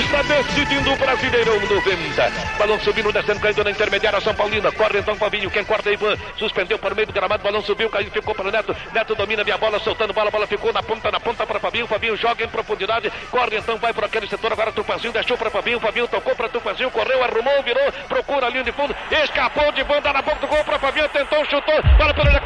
está decidindo o Brasileirão 90. Balão subindo, descendo, caindo na intermediária São Paulina. Corre então Fabinho, quem corta Ivan. Suspendeu por meio do gramado, balão subiu, caiu, ficou para o Neto. Neto domina a bola, soltando bola, bola ficou na ponta para Fabinho. Fabinho joga em profundidade, corre então, vai por aquele setor. Agora Tupanzinho deixou para Fabinho. Fabinho tocou para Tupanzinho, correu, arrumou, virou, procura a linha de fundo. Escapou de banda na boca do gol para Fabinho, tentou, chutou, bola pelo